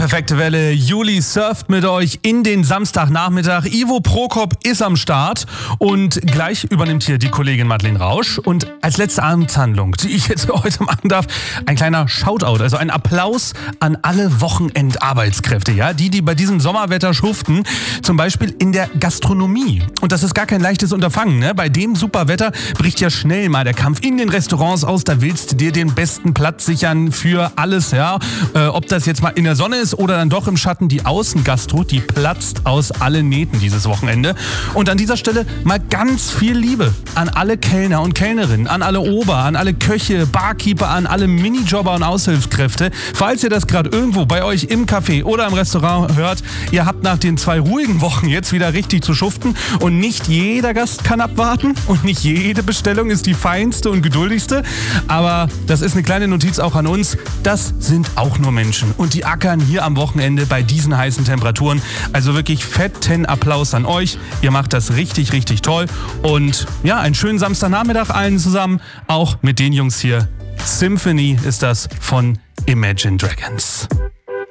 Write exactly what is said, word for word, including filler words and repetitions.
Perfekte Welle, Juli surft mit euch in den Samstagnachmittag. Ivo Prokop ist am Start und gleich übernimmt hier die Kollegin Madeleine Rausch. Und als letzte Amtshandlung, die ich jetzt heute machen darf, ein kleiner Shoutout, also ein Applaus an alle Wochenendarbeitskräfte, ja, die, die bei diesem Sommerwetter schuften, zum Beispiel in der Gastronomie. Und das ist gar kein leichtes Unterfangen, ne? Bei dem super Wetter bricht ja schnell mal der Kampf in den Restaurants aus. Da willst du dir den besten Platz sichern für alles, ja. Äh, ob das jetzt mal in der Sonne ist oder dann doch im Schatten, die Außengastro, die platzt aus allen Nähten dieses Wochenende. Und an dieser Stelle mal ganz viel Liebe an alle Kellner und Kellnerinnen, an alle Ober, an alle Köche, Barkeeper, an alle Minijobber und Aushilfskräfte. Falls ihr das gerade irgendwo bei euch im Café oder im Restaurant hört, ihr habt nach den zwei ruhigen Wochen jetzt wieder richtig zu schuften und nicht jeder Gast kann abwarten und nicht jede Bestellung ist die feinste und geduldigste. Aber das ist eine kleine Notiz auch an uns. Das sind auch nur Menschen und die ackern hier am Wochenende bei diesen heißen Temperaturen. Also wirklich fetten Applaus an euch. Ihr macht das richtig, richtig toll. Und ja, einen schönen Samstagnachmittag allen zusammen. Auch mit den Jungs hier. Symphony ist das von Imagine Dragons.